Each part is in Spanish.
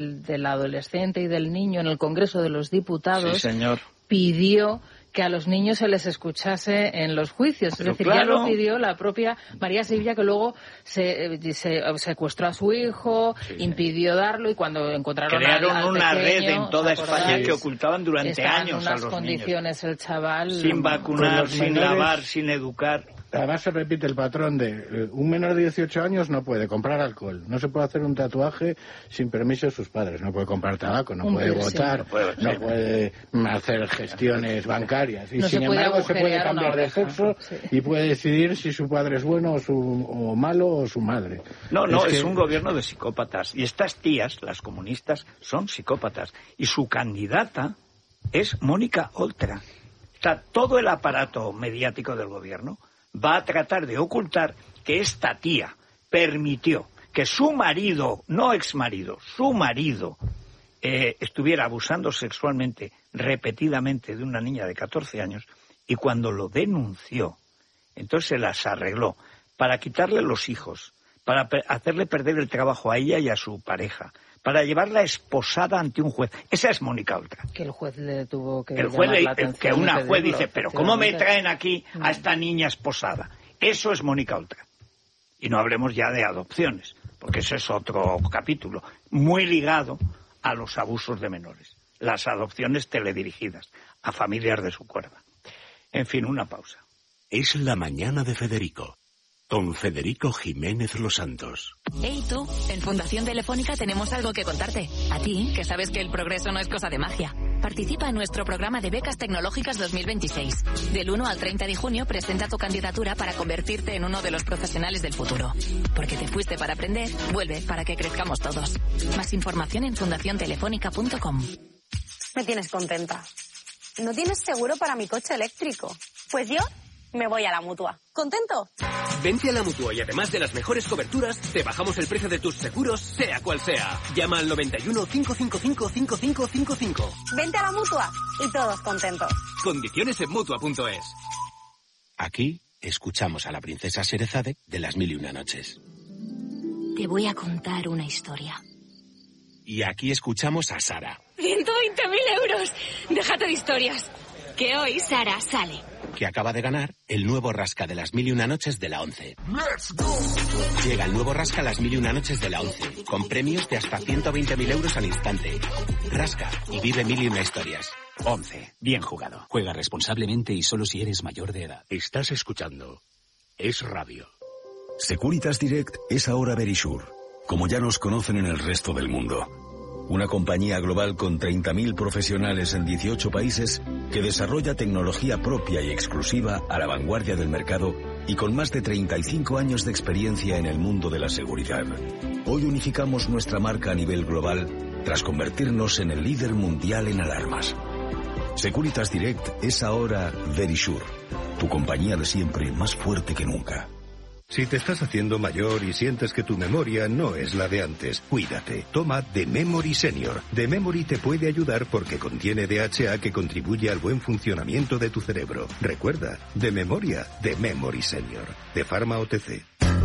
del adolescente y del niño en el Congreso de los Diputados, sí, señor, pidió que a los niños se les escuchase en los juicios. Pero es decir, claro, ya lo pidió la propia María Sevilla, que luego se secuestró a su hijo, sí, impidió darlo, y cuando encontraron crearon al una pequeño, red en toda España que ocultaban durante años a los niños. Estaba en unas condiciones el chaval. Sin vacunar, sin lavar, sin educar. Además se repite el patrón de un menor de 18 años no puede comprar alcohol, no se puede hacer un tatuaje sin permiso de sus padres, no puede comprar tabaco, no puede votar, no puede hacer gestiones bancarias. Y no sin embargo se puede cambiar de sexo y puede decidir si su padre es bueno o malo o su madre. No, es un gobierno de psicópatas. Y estas tías, las comunistas, son psicópatas. Y su candidata es Mónica Oltra. Está todo el aparato mediático del gobierno va a tratar de ocultar que esta tía permitió que su marido, no exmarido, su marido, estuviera abusando sexualmente repetidamente de una niña de 14 años, y cuando lo denunció, entonces se las arregló para quitarle los hijos, para hacerle perder el trabajo a ella y a su pareja, para llevarla esposada ante un juez. Esa es Mónica Oltra. Que el juez le tuvo que el juez llamar la atención, que una juez dice, pero ¿cómo me traen aquí a esta niña esposada? Eso es Mónica Oltra. Y no hablemos ya de adopciones, porque ese es otro capítulo, muy ligado a los abusos de menores. Las adopciones teledirigidas a familias de su cuerda. En fin, una pausa. Es la mañana de Federico, con Federico Jiménez Los Santos. Hey tú, en Fundación Telefónica tenemos algo que contarte. A ti, que sabes que el progreso no es cosa de magia. Participa en nuestro programa de becas tecnológicas 2026. Del 1 al 30 de junio presenta tu candidatura para convertirte en uno de los profesionales del futuro. Porque te fuiste para aprender, vuelve para que crezcamos todos. Más información en fundaciontelefónica.com. Me tienes contenta. ¿No tienes seguro para mi coche eléctrico? Pues yo me voy a la Mutua. ¿Contento? Vente a la Mutua y además de las mejores coberturas, te bajamos el precio de tus seguros, sea cual sea. Llama al 91 555 5555. Vente a la Mutua y todos contentos. Condiciones en Mutua.es. Aquí escuchamos a la princesa Sherezade de Las Mil y Una Noches. Te voy a contar una historia. Y aquí escuchamos a Sara. 120.000 euros. Déjate de historias. Que hoy Sara sale. Que acaba de ganar el nuevo Rasca de Las Mil y Una Noches de la 11. Llega el nuevo Rasca Las Mil y Una Noches de la 11, con premios de hasta 120.000 euros al instante. Rasca y vive mil y una historias. 11. Bien jugado. Juega responsablemente y solo si eres mayor de edad. Estás escuchando Es Radio. Securitas Direct es ahora Verisure, como ya nos conocen en el resto del mundo. Una compañía global con 30.000 profesionales en 18 países que desarrolla tecnología propia y exclusiva a la vanguardia del mercado y con más de 35 años de experiencia en el mundo de la seguridad. Hoy unificamos nuestra marca a nivel global tras convertirnos en el líder mundial en alarmas. Securitas Direct es ahora Verisure, tu compañía de siempre más fuerte que nunca. Si te estás haciendo mayor y sientes que tu memoria no es la de antes, cuídate. Toma The Memory Senior. The Memory te puede ayudar porque contiene DHA que contribuye al buen funcionamiento de tu cerebro. Recuerda, de memoria, The Memory Senior. De Pharma OTC.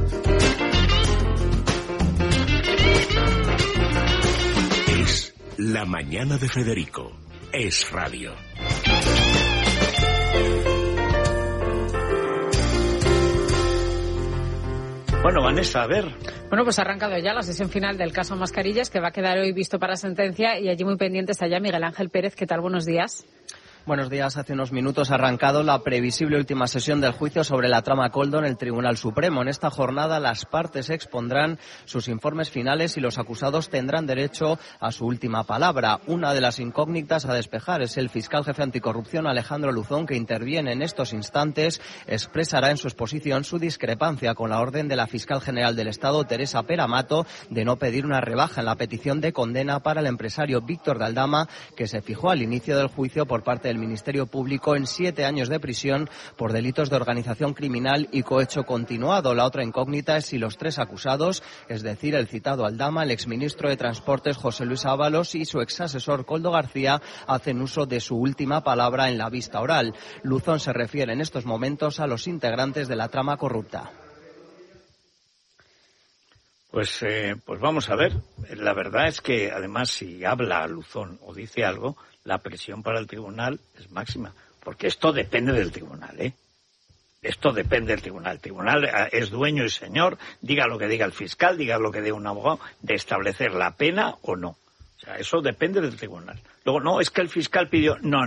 Es la mañana de Federico. Es Radio. Bueno, Vanessa, a ver. Bueno, pues ha arrancado ya la sesión final del caso Mascarillas, que va a quedar hoy visto para sentencia, y allí muy pendiente está ya Miguel Ángel Pérez. ¿Qué tal? Buenos días. Buenos días. Hace unos minutos ha arrancado la previsible última sesión del juicio sobre la trama Koldo en el Tribunal Supremo. En esta jornada las partes expondrán sus informes finales y los acusados tendrán derecho a su última palabra. Una de las incógnitas a despejar es el fiscal jefe anticorrupción Alejandro Luzón, que interviene en estos instantes. Expresará en su exposición su discrepancia con la orden de la fiscal general del Estado, Teresa Peramato, de no pedir una rebaja en la petición de condena para el empresario Víctor de Aldama, que se fijó al inicio del juicio por parte del Ministerio Público en 7 años de prisión por delitos de organización criminal y cohecho continuado. La otra incógnita es si los 3 acusados, es decir, el citado Aldama, el exministro de Transportes José Luis Ábalos y su exasesor Koldo García, hacen uso de su última palabra en la vista oral. Luzón se refiere en estos momentos a los integrantes de la trama corrupta. Pues vamos a ver. La verdad es que, además, si habla Luzón o dice algo, la presión para el tribunal es máxima. Porque esto depende del tribunal, ¿eh? Esto depende del tribunal. El tribunal es dueño y señor, diga lo que diga el fiscal, diga lo que diga un abogado, de establecer la pena o no. O sea, eso depende del tribunal. Luego, no, es que el fiscal pidió... No.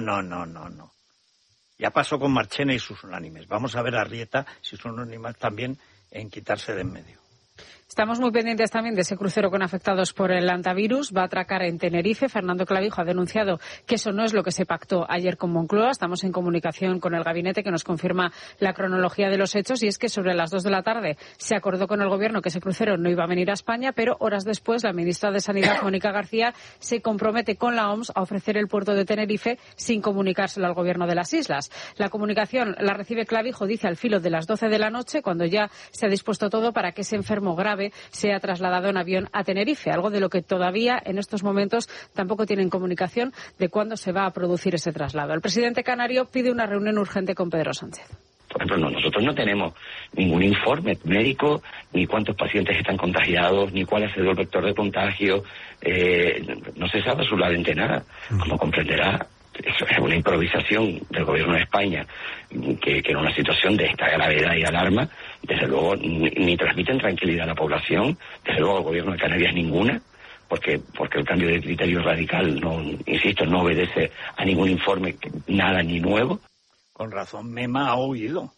Ya pasó con Marchena y sus unánimes. Vamos a ver a Rieta si son unánimes también en quitarse de en medio. Estamos muy pendientes también de ese crucero con afectados por el hantavirus. Va a atracar en Tenerife. Fernando Clavijo ha denunciado que eso no es lo que se pactó ayer con Moncloa. Estamos en comunicación con el gabinete que nos confirma la cronología de los hechos, y es que sobre las 2 de la tarde se acordó con el gobierno que ese crucero no iba a venir a España, pero horas después la ministra de Sanidad, Mónica García, se compromete con la OMS a ofrecer el puerto de Tenerife sin comunicárselo al gobierno de las islas. La comunicación la recibe Clavijo, dice, al filo de las 12 de la noche, cuando ya se ha dispuesto todo para que ese enfermo grave sea trasladado en avión a Tenerife, algo de lo que todavía en estos momentos tampoco tienen comunicación de cuándo se va a producir ese traslado. El presidente canario pide una reunión urgente con Pedro Sánchez. Por ejemplo, nosotros no tenemos ningún informe médico, ni cuántos pacientes están contagiados, ni cuál ha sido el vector de contagio. No se sabe absolutamente nada. Como comprenderá, eso es una improvisación del gobierno de España, que en una situación de esta gravedad y alarma, desde luego ni transmiten tranquilidad a la población, desde luego el gobierno de Canarias ninguna, porque el cambio de criterio radical, no obedece a ningún informe, nada ni nuevo. Con razón, Mema ha oído.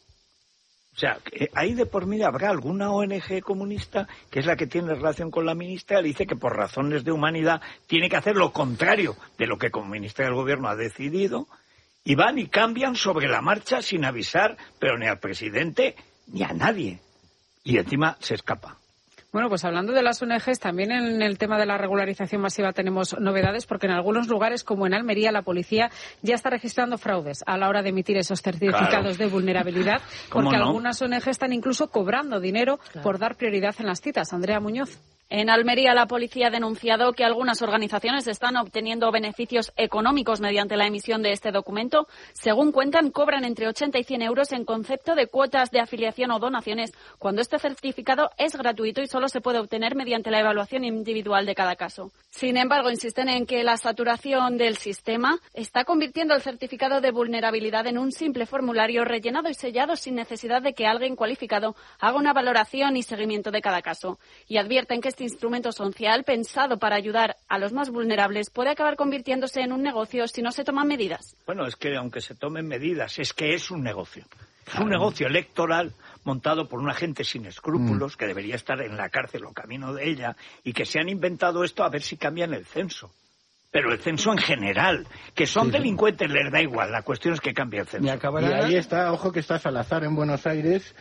O sea, ahí de por medio habrá alguna ONG comunista, que es la que tiene relación con la ministra, le dice que por razones de humanidad tiene que hacer lo contrario de lo que como ministra del gobierno ha decidido, y van y cambian sobre la marcha sin avisar, pero ni al presidente ni a nadie. Y encima se escapa. Bueno, pues hablando de las ONGs, también en el tema de la regularización masiva tenemos novedades, porque en algunos lugares, como en Almería, la policía ya está registrando fraudes a la hora de emitir esos certificados de vulnerabilidad, porque algunas ONGs están incluso cobrando dinero por dar prioridad en las citas. Andrea Muñoz. En Almería, la policía ha denunciado que algunas organizaciones están obteniendo beneficios económicos mediante la emisión de este documento. Según cuentan, cobran entre 80 y 100 euros en concepto de cuotas de afiliación o donaciones, cuando este certificado es gratuito y solo se puede obtener mediante la evaluación individual de cada caso. Sin embargo, insisten en que la saturación del sistema está convirtiendo el certificado de vulnerabilidad en un simple formulario rellenado y sellado sin necesidad de que alguien cualificado haga una valoración y seguimiento de cada caso. Y advierten que este instrumento social, pensado para ayudar a los más vulnerables, puede acabar convirtiéndose en un negocio si no se toman medidas. Bueno, es que aunque se tomen medidas, es que es un negocio. Es un negocio electoral montado por una gente sin escrúpulos que debería estar en la cárcel o camino de ella, y que se han inventado esto a ver si cambian el censo. Pero el censo en general, que son delincuentes, les da igual, la cuestión es que cambie el censo. Y ahí está, ojo, que está Salazar en Buenos Aires,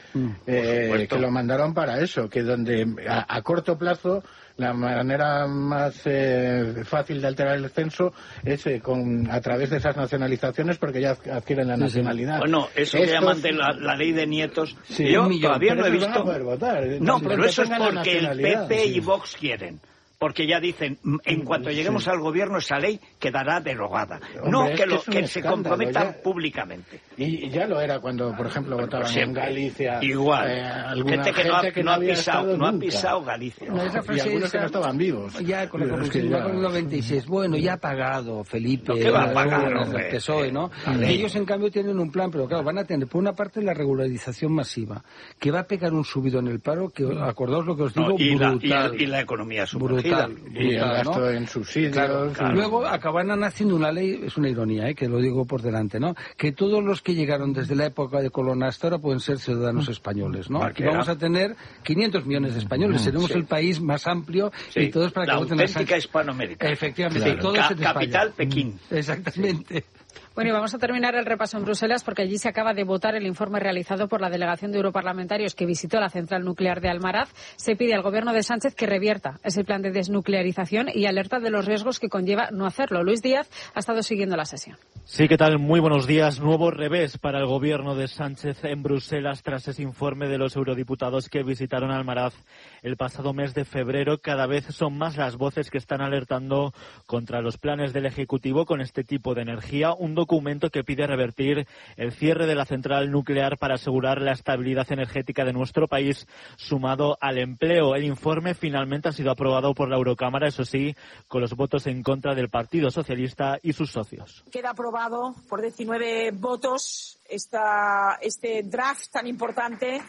que lo mandaron para eso, que donde a corto plazo la manera más fácil de alterar el censo es a través de esas nacionalizaciones, porque ya adquieren la nacionalidad. Bueno, eso que llaman de la ley de nietos, yo todavía no he visto... No, pero eso es porque el PP y Vox quieren. Porque ya dicen, en cuanto lleguemos al gobierno, esa ley quedará derogada. Hombre, no que se comprometan públicamente. Y ya lo era cuando, por ejemplo, votaban en Galicia. Igual. Gente que no ha pisado Galicia. No, y algunos que no estaban vivos. Ya con la Constitución con el 96. Bueno, ya ha pagado Felipe. ¿Qué va a pagar, el PSOE, ¿no? Ellos, en cambio, tienen un plan, pero claro, van a tener, por una parte, la regularización masiva, que va a pegar un subido en el paro, que acordaos lo que os digo, brutal. Y la economía sumergida. Y el gasto en subsidios. Claro. Luego acabarán haciendo una ley, es una ironía, que lo digo por delante, ¿no? Que todos los que llegaron desde la época de Colón hasta ahora pueden ser ciudadanos españoles, ¿no? Aquí vamos a tener 500 millones de españoles, seremos el país más amplio y todos para que voten la auténtica Hispanoamérica. Efectivamente, todos en capital Pekín. Exactamente. Bueno, y vamos a terminar el repaso en Bruselas, porque allí se acaba de votar el informe realizado por la delegación de europarlamentarios que visitó la central nuclear de Almaraz. Se pide al gobierno de Sánchez que revierta ese plan de desnuclearización y alerta de los riesgos que conlleva no hacerlo. Luis Díaz ha estado siguiendo la sesión. Sí, ¿qué tal? Muy buenos días. Nuevo revés para el gobierno de Sánchez en Bruselas tras ese informe de los eurodiputados que visitaron Almaraz el pasado mes de febrero. Cada vez son más las voces que están alertando contra los planes del Ejecutivo con este tipo de energía. Un documento que pide revertir el cierre de la central nuclear para asegurar la estabilidad energética de nuestro país, sumado al empleo. El informe finalmente ha sido aprobado por la Eurocámara, eso sí, con los votos en contra del Partido Socialista y sus socios. Queda aprobado por 19 votos este draft tan importante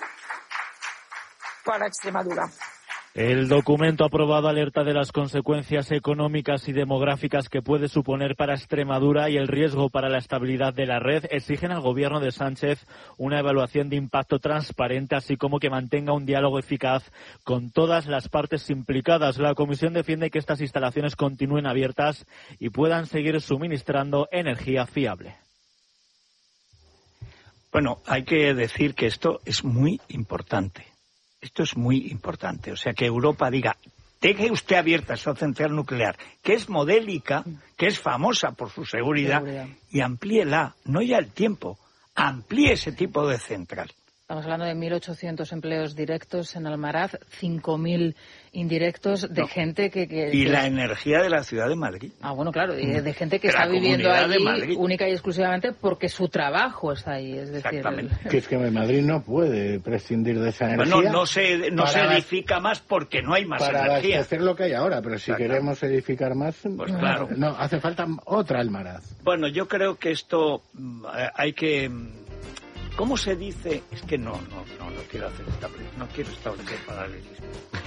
para Extremadura. El documento aprobado alerta de las consecuencias económicas y demográficas que puede suponer para Extremadura y el riesgo para la estabilidad de la red. Exigen al gobierno de Sánchez una evaluación de impacto transparente, así como que mantenga un diálogo eficaz con todas las partes implicadas. La Comisión defiende que estas instalaciones continúen abiertas y puedan seguir suministrando energía fiable. Bueno, hay que decir que esto es muy importante. Esto es muy importante. O sea, que Europa diga, deje usted abierta esa central nuclear, que es modélica, que es famosa por su seguridad, y amplíela, no ya el tiempo, amplíe ese tipo de central. Estamos hablando de 1.800 empleos directos en Almaraz, 5.000 indirectos de gente que... Y la energía de la ciudad de Madrid. Ah, bueno, claro, y de gente que está viviendo allí única y exclusivamente porque su trabajo está ahí. Es decir, que es que Madrid no puede prescindir de esa energía. Bueno, no se edifica más porque no hay más energía. Para abastecer lo que hay ahora, pero si queremos edificar más, pues claro. No, hace falta otra Almaraz. Bueno, yo creo que esto hay que... ¿Cómo se dice? Es que no quiero hacer no quiero establecer paralelismo.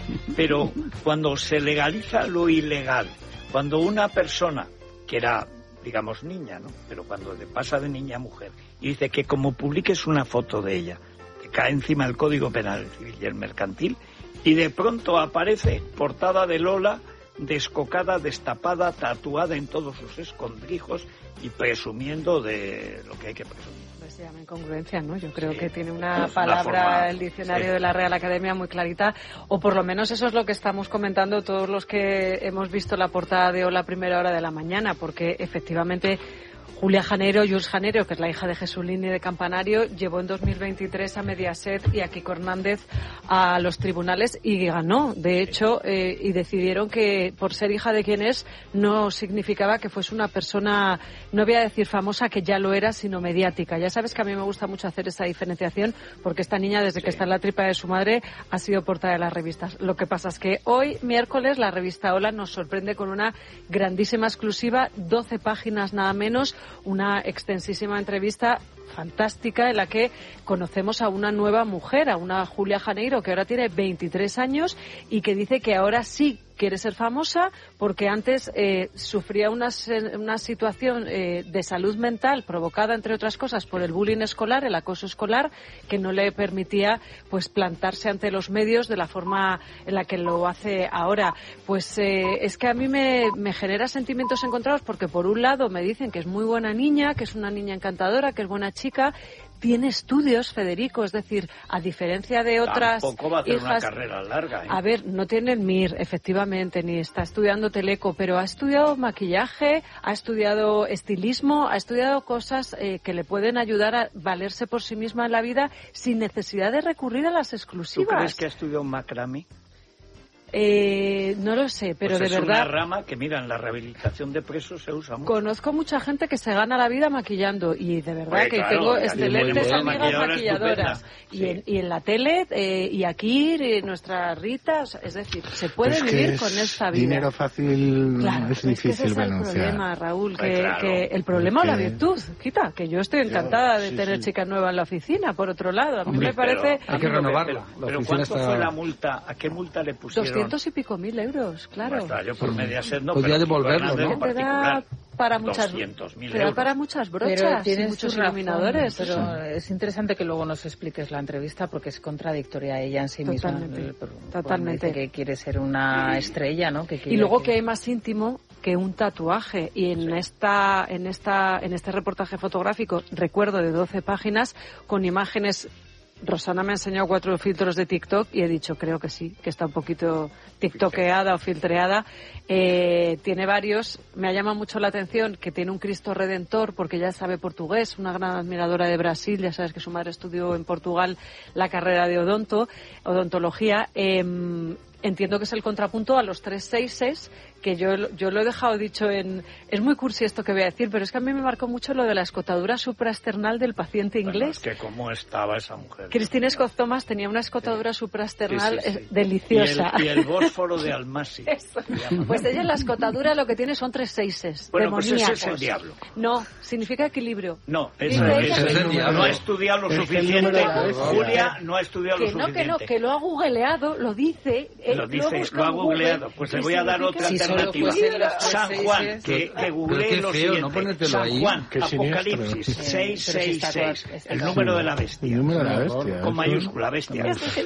Pero cuando se legaliza lo ilegal, cuando una persona, que era, digamos, niña, ¿no? Pero cuando pasa de niña a mujer, y dice que como publiques una foto de ella, que cae encima del Código Penal, el civil y el mercantil, y de pronto aparece portada de Lola, descocada, destapada, tatuada en todos sus escondrijos y presumiendo de lo que hay que presumir. Se llama incongruencia, ¿no? Yo creo que tiene una palabra el diccionario de la Real Academia muy clarita, o por lo menos eso es lo que estamos comentando todos los que hemos visto la portada de Hola Primera Hora de la Mañana, porque efectivamente Julia Janeiro, Jules Janeiro, que es la hija de Jesulín y de Campanario, llevó en 2023 a Mediaset y a Kiko Hernández a los tribunales y ganó. De hecho, y decidieron que por ser hija de quien es no significaba que fuese una persona, no voy a decir famosa, que ya lo era, sino mediática. Ya sabes que a mí me gusta mucho hacer esa diferenciación porque esta niña, desde que está en la tripa de su madre, ha sido portada de las revistas. Lo que pasa es que hoy, miércoles, la revista Hola nos sorprende con una grandísima exclusiva, 12 páginas nada menos, una extensísima entrevista fantástica en la que conocemos a una nueva mujer, a una Julia Janeiro que ahora tiene 23 años y que dice que ahora sí quiere ser famosa porque antes sufría una situación de salud mental provocada, entre otras cosas, por el bullying escolar, el acoso escolar, que no le permitía pues plantarse ante los medios de la forma en la que lo hace ahora. Pues es que a mí me genera sentimientos encontrados porque por un lado me dicen que es muy buena niña, que es una niña encantadora, que es buena chica. Tiene estudios, Federico, es decir, a diferencia de otras tampoco va a hacer hijas, una carrera larga, ¿eh? A ver, no tiene el MIR, efectivamente, ni está estudiando teleco, pero ha estudiado maquillaje, ha estudiado estilismo, ha estudiado cosas que le pueden ayudar a valerse por sí misma en la vida sin necesidad de recurrir a las exclusivas. ¿Tú crees que ha estudiado macramé? No lo sé, pero pues de verdad... es una rama que, mira, en la rehabilitación de presos se usa mucho. Conozco mucha gente que se gana la vida maquillando y de verdad que tengo excelentes amigas maquilladoras. Y en la tele, y aquí, nuestras Ritas, es decir, se puede vivir con esta vida. Dinero fácil, claro, es difícil que ese es el problema, Raúl, que el problema o la virtud, quita, que yo estoy encantada de tener chicas nuevas en la oficina, por otro lado. A mí me parece... Hay que renovarla. Pero ¿cuánto fue la multa? ¿A qué multa le pusieron? 200 y pico mil euros, claro. Bueno, yo por Mediaset no, podría devolverlo, ¿no? Te da para muchas, brochas y muchos iluminadores. Pero es interesante que luego nos expliques la entrevista porque es contradictoria ella en sí misma. Totalmente. Que quiere ser una estrella, ¿no? Y luego que hay más íntimo que un tatuaje. Y en este reportaje fotográfico, recuerdo, de 12 páginas, con imágenes Rosana me ha enseñado 4 filtros de TikTok y he dicho, creo que sí, que está un poquito tiktokeada o filtreada. Tiene varios. Me ha llamado mucho la atención que tiene un Cristo Redentor porque ya sabe portugués, una gran admiradora de Brasil. Ya sabes que su madre estudió en Portugal la carrera de odontología. Entiendo que es el contrapunto a los 366, que yo lo he dejado dicho es muy cursi esto que voy a decir, pero es que a mí me marcó mucho lo de la escotadura supraesternal del paciente inglés. Bueno, es que cómo estaba esa mujer. Christine Scott Thomas tenía una escotadura supraesternal deliciosa. Y el Bósforo de Almasi. Pues ella en la escotadura lo que tiene son 366. Bueno, pues ese es el diablo. No, significa equilibrio. No, no ha estudiado lo suficiente. Julia no ha estudiado lo suficiente. Que lo ha googleado, lo dice. Lo ha googleado. Pues le voy a dar otra alternativa. San Juan, que googlee lo siguiente. San Juan, Apocalipsis 666, el número de la bestia. Con mayúscula, bestia.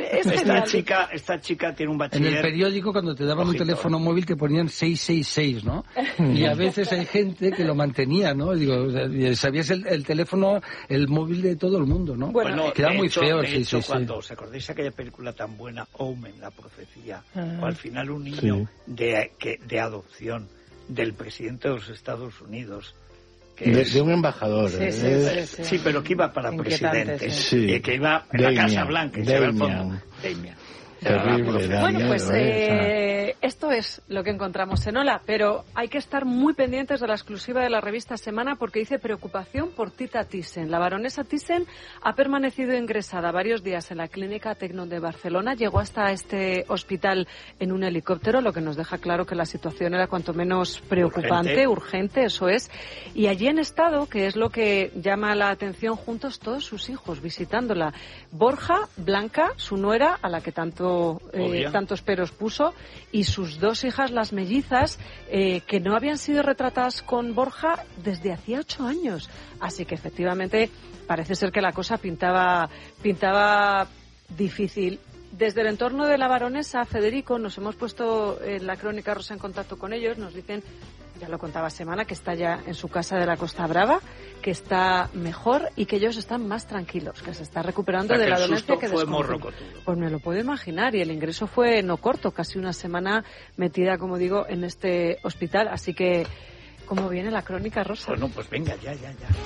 Esta chica tiene un bachiller. En el periódico, cuando te daban un teléfono móvil, te ponían 666, ¿no? Y a veces hay gente que lo mantenía, ¿no? Digo, sabías el teléfono, el móvil de todo el mundo, ¿no? Bueno, queda muy feo el 666. Cuando os acordáis de aquella película tan buena, Omen, la profecía, o al final un niño de adopción del presidente de los Estados Unidos, de un embajador. Sí, pero que iba para presidente, que iba en la Casa Blanca, y se ve al fondo. Damian. Terrible, bueno, pues esto es lo que encontramos en Hola, pero hay que estar muy pendientes de la exclusiva de la revista Semana porque dice preocupación por Tita Thyssen. La baronesa Thyssen ha permanecido ingresada varios días en la clínica Tecno de Barcelona, llegó hasta este hospital en un helicóptero, lo que nos deja claro que la situación era cuanto menos preocupante, urgente, eso es, y allí han estado, que es lo que llama la atención, juntos todos sus hijos, visitándola. Borja, Blanca, su nuera, a la que tantos peros puso, y sus 2 hijas, las mellizas, que no habían sido retratadas con Borja desde hacía 8 años. Así que efectivamente parece ser que la cosa pintaba difícil. Desde el entorno de la baronesa, Federico, nos hemos puesto en la Crónica Rosa en contacto con ellos, nos dicen, ya lo contaba Semana, que está ya en su casa de la Costa Brava, que está mejor y que ellos están más tranquilos, que se está recuperando de la dolencia que desconocen. Pues me lo puedo imaginar, y el ingreso fue no corto, casi una semana metida, como digo, en este hospital. Así que, ¿cómo viene la Crónica Rosa? Bueno, pues venga, ya.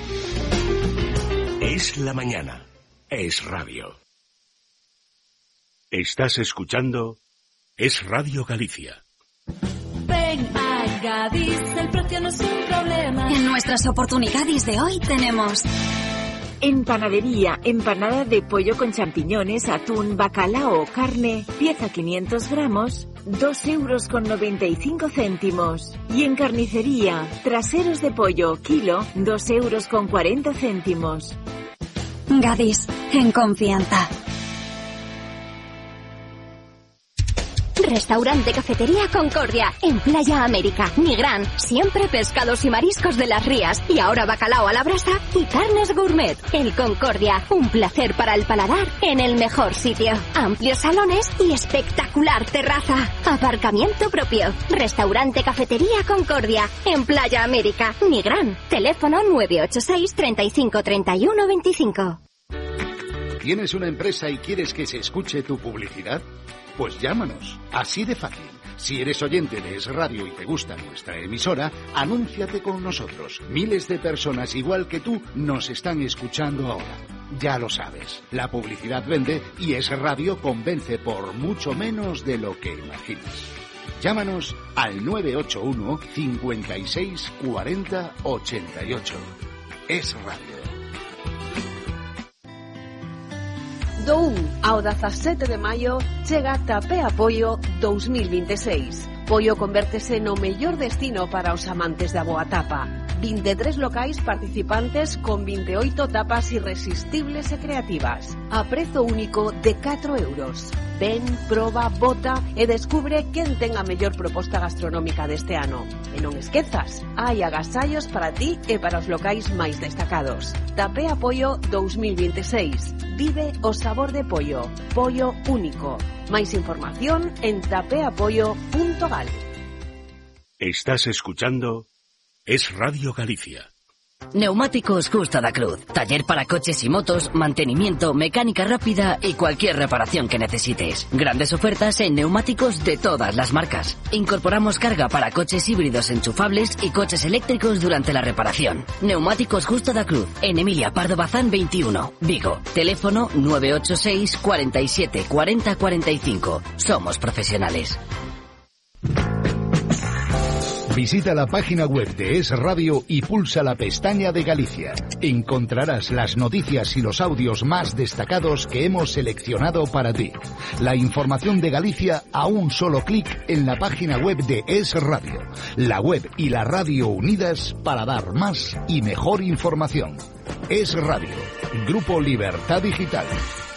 Es la mañana. Es radio. Estás escuchando Es Radio Galicia. Ven a Gadis, el precio no es un problema. En nuestras oportunidades de hoy tenemos... En panadería, empanada de pollo con champiñones, atún, bacalao o carne, pieza 500 gramos, 2,95 €. Y en carnicería, traseros de pollo, kilo, 2,40 €. Gadis, en confianza. Restaurante Cafetería Concordia, en Playa América, Nigrán, siempre pescados y mariscos de las rías, y ahora bacalao a la brasa y carnes gourmet. El Concordia, un placer para el paladar en el mejor sitio. Amplios salones y espectacular terraza. Aparcamiento propio. Restaurante Cafetería Concordia, en Playa América, Nigrán. Teléfono 986 35 31 25. ¿Tienes una empresa y quieres que se escuche tu publicidad? Pues llámanos, así de fácil. Si eres oyente de Es Radio y te gusta nuestra emisora, anúnciate con nosotros. Miles de personas igual que tú nos están escuchando ahora. Ya lo sabes, la publicidad vende y Es Radio convence por mucho menos de lo que imaginas. Llámanos al 981 56 40 88. Es Radio. Do 1 ao 17 de maio chega Tapea Pollo 2026. Pollo convértese no mellor destino para os amantes da boa tapa. 23 locais participantes con 28 tapas irresistibles e creativas. A prezo único de 4 €. Ven, proba, vota e descubre quen ten a mellor proposta gastronómica deste ano. E non esquezas, hai agasallos para ti e para os locais máis destacados. Tapea Pollo 2026. Vive o sabor de pollo. Pollo único. Máis información en tapeapollo.gal. Estás escuchando Es Radio Galicia. Neumáticos Justa da Cruz. Taller para coches y motos, mantenimiento, mecánica rápida y cualquier reparación que necesites. Grandes ofertas en neumáticos de todas las marcas. Incorporamos carga para coches híbridos enchufables y coches eléctricos durante la reparación. Neumáticos Justa da Cruz. En Emilia Pardo Bazán 21, Vigo. Teléfono 986 47 40 45. Somos profesionales. Visita la página web de Es Radio y pulsa la pestaña de Galicia. Encontrarás las noticias y los audios más destacados que hemos seleccionado para ti. La información de Galicia a un solo clic en la página web de Es Radio. La web y la radio unidas para dar más y mejor información. Es Radio. Grupo Libertad Digital.